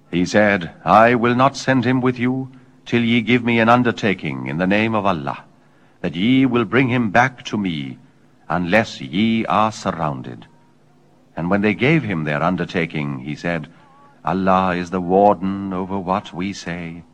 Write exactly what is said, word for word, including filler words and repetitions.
He said, I will not send him with you, till ye give me an undertaking in the name of Allah, that ye will bring him back to me, unless ye are surrounded. And when they gave him their undertaking, he said, Allah is the warden over what we say.